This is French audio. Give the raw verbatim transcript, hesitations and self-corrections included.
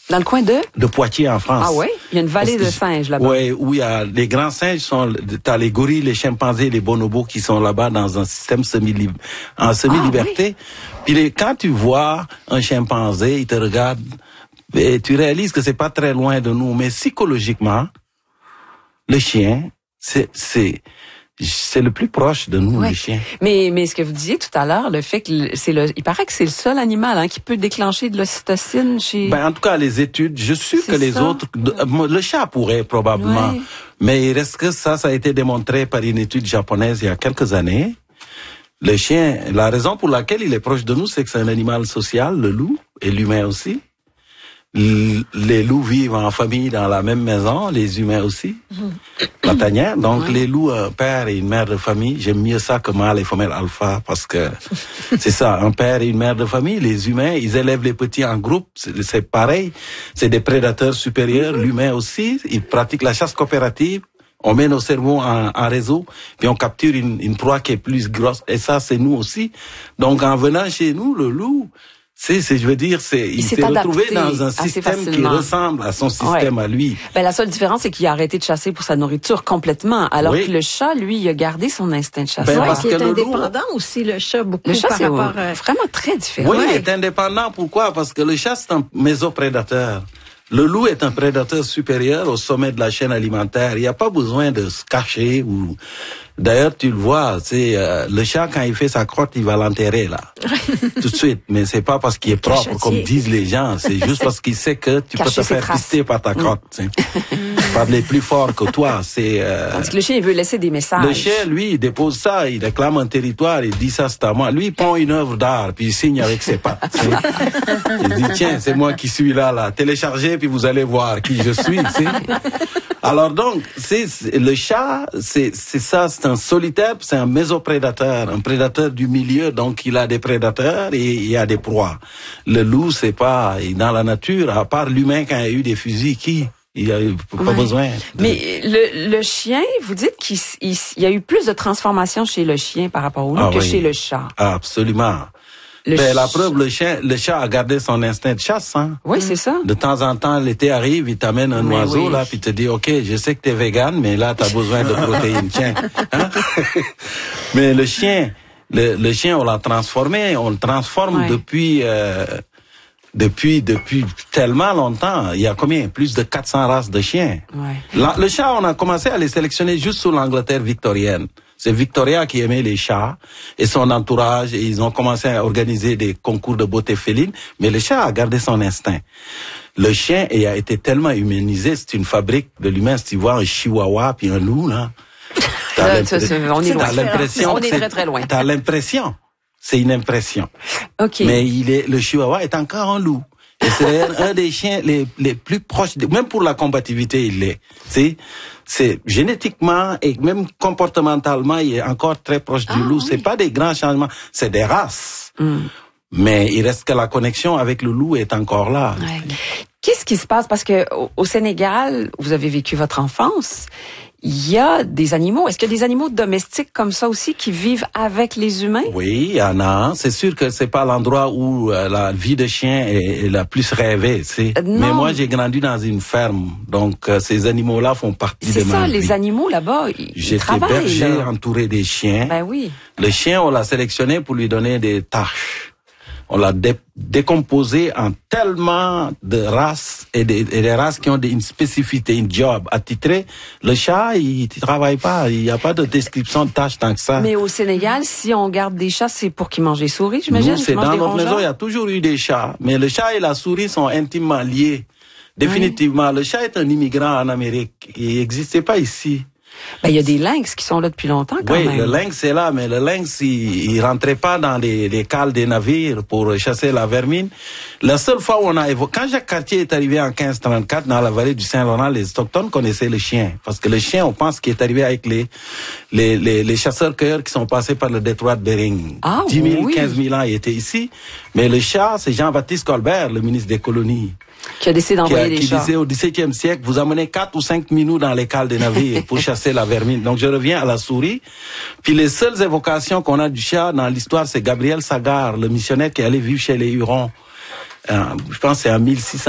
Dans le coin de? De Poitiers, en France. Ah oui? Il y a une vallée Parce de que, singes là-bas. Oui, où il y a les grands singes sont, t'as les gorilles, les chimpanzés, les bonobos qui sont là-bas dans un système semi en semi-liberté. Ah, oui. Puis les, quand tu vois un chimpanzé, il te regarde et tu réalises que c'est pas très loin de nous, mais psychologiquement, le chien, c'est, c'est, c'est le plus proche de nous, ouais. Le chien. Mais, mais ce que vous disiez tout à l'heure, le fait que c'est le, il paraît que c'est le seul animal, hein, qui peut déclencher de l'ocytocine chez... Ben, en tout cas, les études, je suis que les ça. autres, le chat pourrait probablement, ouais. Mais il reste que ça, ça a été démontré par une étude japonaise il y a quelques années. Le chien, la raison pour laquelle il est proche de nous, c'est que c'est un animal social, le loup, et l'humain aussi. Les loups vivent en famille dans la même maison, les humains aussi, mmh. La tanière. Donc ouais. Les loups, un père et une mère de famille, j'aime mieux ça que mâle et femelle alpha parce que c'est ça, un père et une mère de famille. Les humains, ils élèvent les petits en groupe, c'est, c'est pareil, c'est des prédateurs supérieurs. Mmh. L'humain aussi, ils pratiquent la chasse coopérative. On met nos cerveaux en, en réseau, puis on capture une, une proie qui est plus grosse. Et ça, c'est nous aussi. Donc en venant chez nous, le loup, C'est, c'est, je veux dire, c'est, il, il s'est, s'est retrouvé dans un système qui ressemble à son système ouais. à lui. Ben, la seule différence, c'est qu'il a arrêté de chasser pour sa nourriture complètement, alors oui. que le chat, lui, il a gardé son instinct de chasse. Ben, ouais, parce qu'il est indépendant loup, aussi, le chat, beaucoup le chat, par c'est rapport à... vraiment très différent. Oui, ouais. il est indépendant. Pourquoi? Parce que le chat, c'est un mésoprédateur. Le loup est un prédateur supérieur au sommet de la chaîne alimentaire. Il n'y a pas besoin de se cacher ou... D'ailleurs, tu le vois, c'est euh, le chat quand il fait sa crotte, il va l'enterrer là, tout de suite. Mais c'est pas parce qu'il est propre, Cachetier. Comme disent les gens. C'est juste parce qu'il sait que tu Cacher peux te faire traces. Pister par ta crotte. Mm. Parler plus fort que toi, c'est. Euh... Tandis que le chien, il veut laisser des messages. Le chien, lui, il dépose ça, il réclame un territoire, il dit ça c'est à moi. Lui, il prend une œuvre d'art, puis il signe avec ses pattes. Il dit tiens, c'est moi qui suis là, là. Téléchargez, puis vous allez voir qui je suis. T'sais. Alors donc, c'est, c'est le chat, c'est c'est ça, c'est un solitaire, c'est un mésoprédateur, un prédateur du milieu, donc il a des prédateurs et il y a des proies. Le loup, c'est pas dans la nature, à part l'humain quand il y a eu des fusils, qui il y a pas ouais. besoin. De... Mais le le chien, vous dites qu'il il, il y a eu plus de transformations chez le chien par rapport au loup ah, que oui. chez le chat. Absolument. Le ben, ch... La preuve, le chien, le chat a gardé son instinct de chasse, hein. Oui, c'est ça. De temps en temps, l'été arrive, il t'amène un mais oiseau, oui. là, puis il te dit, OK, je sais que t'es végane, mais là, t'as besoin de protéines, tiens. Hein? Mais le chien, le, le chien, on l'a transformé, on le transforme ouais. depuis, euh, depuis, depuis tellement longtemps. Il y a combien? Plus de quatre cents races de chiens. Ouais. La, le chat, on a commencé à les sélectionner juste sous l'Angleterre victorienne. C'est Victoria qui aimait les chats et son entourage et ils ont commencé à organiser des concours de beauté féline, mais le chat a gardé son instinct. Le chien a été tellement humanisé, c'est une fabrique de l'humain. Si tu vois un chihuahua puis un loup, là, t'as là, ça, ça, on est loin. l'impression, on est très très loin. T'as l'impression, c'est une impression. Ok. Mais il est, le chihuahua est encore un loup. Et c'est un des chiens les, les plus proches, de, même pour la combativité, il l'est. C'est, c'est génétiquement et même comportementalement, il est encore très proche du ah, loup. Oui. C'est pas des grands changements, c'est des races. Mm. Mais il reste que la connexion avec le loup est encore là. Ouais. Qu'est-ce qui se passe? Parce que au, au Sénégal, vous avez vécu votre enfance. Il y a des animaux. Est-ce qu'il y a des animaux domestiques comme ça aussi qui vivent avec les humains? Oui, il y en a. C'est sûr que c'est pas l'endroit où euh, la vie de chien est, est la plus rêvée. C'est. Euh, Mais moi, j'ai grandi dans une ferme, donc euh, ces animaux-là font partie c'est de ma ça, vie. C'est ça, les animaux là-bas, ils, J'étais ils travaillent. J'étais berger là. entouré des chiens. Ben oui. Le chien, on l'a sélectionné pour lui donner des tâches. On l'a dé- décomposé en tellement de races et des, et des races qui ont des, une spécificité, une job attitré. Le chat, il ne travaille pas. Il n'y a pas de description de tâches tant que ça. Mais au Sénégal, si on garde des chats, c'est pour qu'ils mangent des souris, j'imagine? Nous, c'est dans notre maison, il y a toujours eu des chats. Mais le chat et la souris sont intimement liés. Définitivement. Oui. Le chat est un immigrant en Amérique. Il n'existait pas ici. Ben, il y a des lynx qui sont là depuis longtemps, quand oui, même. Oui, le lynx est là, mais le lynx, il, il rentrait pas dans les, les cales des navires pour chasser la vermine. La seule fois où on a évoqué, quand Jacques Cartier est arrivé en quinze trente-quatre dans la vallée du Saint-Laurent, les autochtones connaissaient le chien. Parce que le chien, on pense qu'il est arrivé avec les, les, les, les chasseurs-cueilleurs qui sont passés par le détroit de Bering. Ah, dix mille, oui. quinze mille ans, il était ici. Mais le chat, c'est Jean-Baptiste Colbert, le ministre des colonies. Qui a décidé d'envoyer des qui chats. Qui disait au dix-septième siècle, vous amenez quatre ou cinq minous dans les cales des navires pour chasser la vermine. Donc je reviens à la souris. Puis les seules évocations qu'on a du chat dans l'histoire, c'est Gabriel Sagard, le missionnaire qui est allé vivre chez les Hurons. Euh, je pense que c'est en mille six cents.